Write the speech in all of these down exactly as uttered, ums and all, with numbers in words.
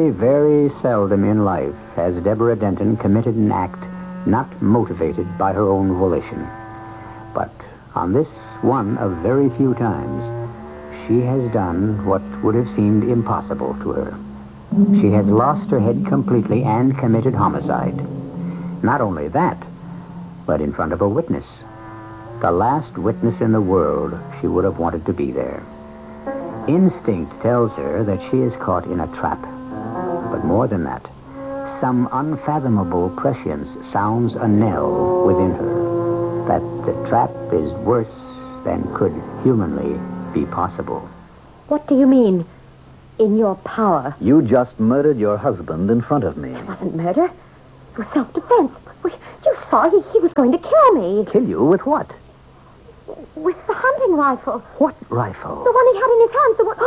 Very, very seldom in life has Deborah Denton committed an act not motivated by her own volition. But on this one of very few times, she has done what would have seemed impossible to her. She has lost her head completely and committed homicide. Not only that, but in front of a witness. The last witness in the world she would have wanted to be there. Instinct tells her that she is caught in a trap. But more than that, some unfathomable prescience sounds a knell within her that the trap is worse than could humanly be possible. What do you mean, in your power? You just murdered your husband in front of me. It wasn't murder. It was self-defense. You saw he, he was going to kill me. Kill you? With what? With the hunting rifle. What rifle? The one he had in his hands. The one...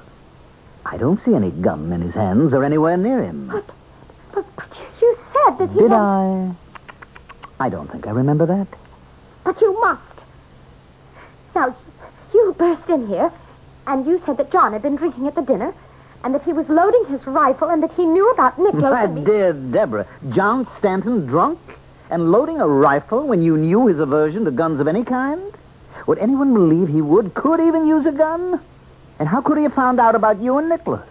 I don't see any gun in his hands or anywhere near him. But, but, but you said that he Did had... I? I don't think I remember that. But you must. Now, you burst in here, and you said that John had been drinking at the dinner, and that he was loading his rifle, and that he knew about Nicholas. My and he... dear Deborah, John Stanton drunk and loading a rifle when you knew his aversion to guns of any kind? Would anyone believe he would, could even use a gun? And how could he have found out about you and Nicholas?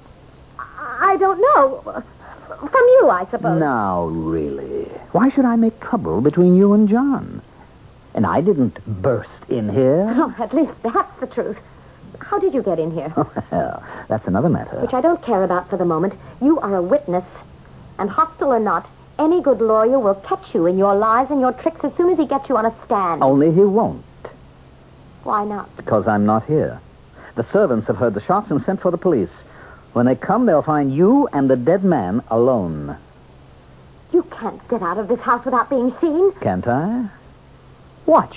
I don't know. From you, I suppose. Now, really, why should I make trouble between you and John? And I didn't burst in here. Oh, at least that's the truth. How did you get in here? Well, that's another matter. Which I don't care about for the moment. You are a witness. And hostile or not, any good lawyer will catch you in your lies and your tricks as soon as he gets you on a stand. Only he won't. Why not? Because I'm not here. The servants have heard the shots and sent for the police. When they come, they'll find you and the dead man alone. You can't get out of this house without being seen. Can't I? Watch.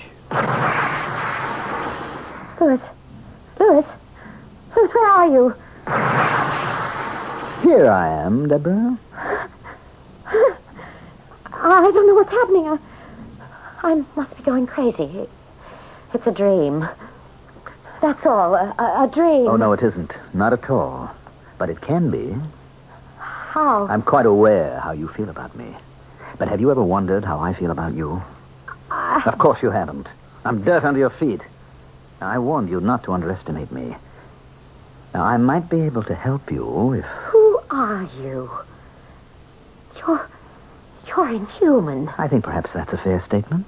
Louis. Louis. Louis, where are you? Here I am, Deborah. I don't know what's happening. I, I must be going crazy. It's a dream. That's all. A, a, a dream. Oh, no, it isn't. Not at all. But it can be. How? I'm quite aware how you feel about me. But have you ever wondered how I feel about you? I... Of course you haven't. I'm dirt under your feet. Now, I warned you not to underestimate me. Now, I might be able to help you if... Who are you? You're... You're inhuman. I think perhaps that's a fair statement.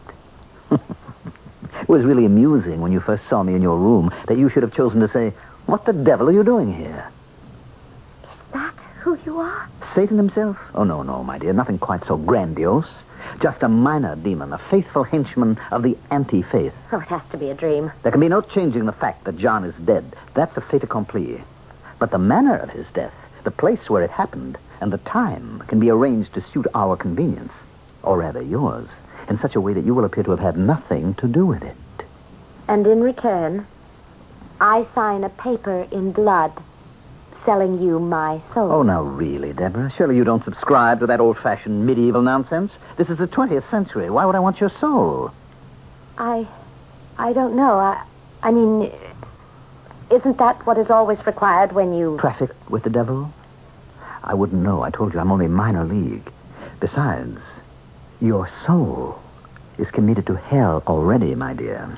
It was really amusing when you first saw me in your room that you should have chosen to say, "What the devil are you doing here?" Is that who you are? Satan himself? Oh, no, no, my dear. Nothing quite so grandiose. Just a minor demon, a faithful henchman of the anti-faith. Oh, it has to be a dream. There can be no changing the fact that John is dead. That's a fait accompli. But the manner of his death, the place where it happened, and the time can be arranged to suit our convenience, or rather yours, in such a way that you will appear to have had nothing to do with it. And in return, I sign a paper in blood selling you my soul. Oh, now really, Deborah, surely you don't subscribe to that old-fashioned medieval nonsense? This is the twentieth century. Why would I want your soul? I... I don't know. I... I mean, isn't that what is always required when you... Traffic with the devil? I wouldn't know. I told you I'm only minor league. Besides, your soul is committed to hell already, my dear.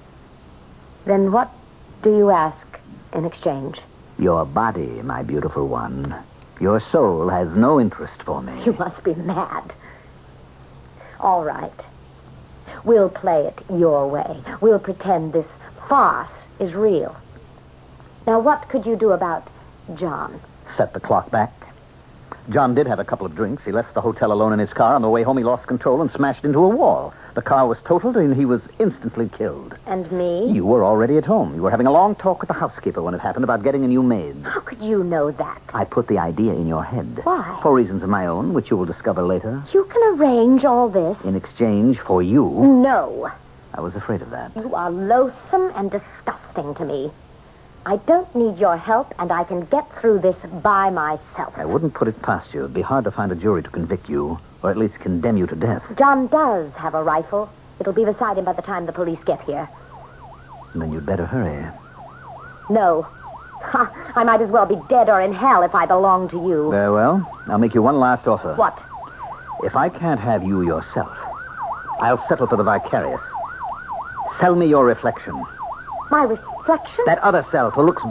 Then what do you ask in exchange? Your body, my beautiful one. Your soul has no interest for me. You must be mad. All right. We'll play it your way. We'll pretend this farce is real. Now, what could you do about John? Set the clock back. John did have a couple of drinks. He left the hotel alone in his car. On the way home, he lost control and smashed into a wall. The car was totaled, and he was instantly killed. And me? You were already at home. You were having a long talk with the housekeeper when it happened about getting a new maid. How could you know that? I put the idea in your head. Why? For reasons of my own, which you will discover later. You can arrange all this? In exchange for you. No. I was afraid of that. You are loathsome and disgusting to me. I don't need your help, and I can get through this by myself. I wouldn't put it past you. It'd be hard to find a jury to convict you, or at least condemn you to death. John does have a rifle. It'll be beside him by the time the police get here. Then you'd better hurry. No. I might as well be dead or in hell if I belong to you. Very well. I'll make you one last offer. What? If I can't have you yourself, I'll settle for the vicarious. Sell me your reflection. My reflection? That other self who looks